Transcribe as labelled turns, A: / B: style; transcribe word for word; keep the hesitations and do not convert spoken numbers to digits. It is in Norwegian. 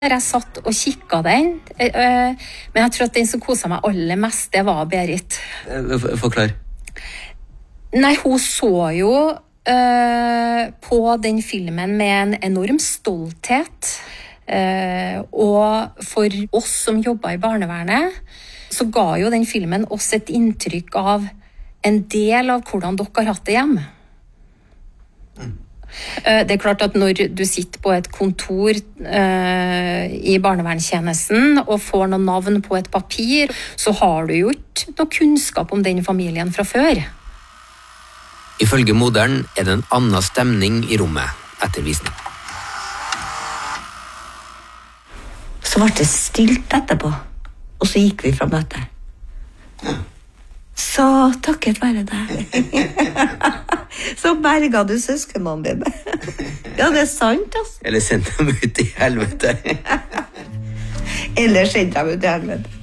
A: Jeg satt og kikket den, men jeg tror at den som koset meg aller mest, det var Berit.
B: Forklar.
A: Nei, hun så jo uh, på den filmen med en enorm stolthet. Uh, og for oss som jobbet i barnevernet, så ga jo den filmen oss et inntrykk av en del av hvordan dere har hatt det hjemme. Mm. Det er klart at når du sitter på et kontor uh, i barnevernstjenesten og får noen navn på et papir, så har du jo ikke noe kunnskap om den familien fra før.
B: Ifølge moderen er det en annen stemning i rommet etter visning.
C: Så ble det stilt etterpå, og så gikk vi fra møtet. Så takket være deg. Så berga du søskenmannen din. Ja, det er sant, altså.
B: Eller sendte dem ut i helvete.
C: Eller sendte dem ut i helvete.